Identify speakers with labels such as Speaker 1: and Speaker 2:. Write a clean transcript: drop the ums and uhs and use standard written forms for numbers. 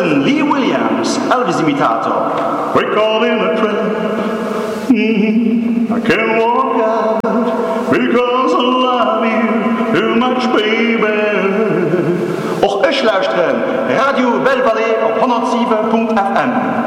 Speaker 1: Listen, Lee Williams, Elvis-Imitator.
Speaker 2: We call in a trap. I can't walk out because I love you too much, baby.
Speaker 1: Och euch luisteren, Radio Belle Vallée op 107.fm.